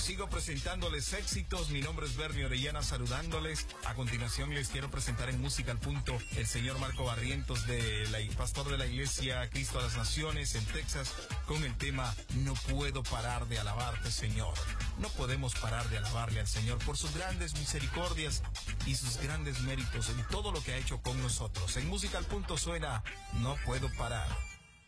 sigo presentándoles éxitos. Mi nombre es Bernie Orellana, saludándoles. A continuación les quiero presentar en Música al Punto el señor Marco Barrientos, pastor de la Iglesia Cristo a las Naciones en Texas, con el tema No puedo parar de alabarte, Señor. No podemos parar de alabarle al Señor por sus grandes misericordias y sus grandes méritos en todo lo que ha hecho con nosotros. En Música al Punto suena No puedo parar.